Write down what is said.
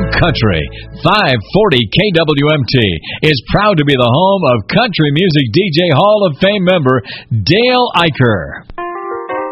Country. 540 KWMT is proud to be the home of country music DJ Hall of Fame member Dale Eicher.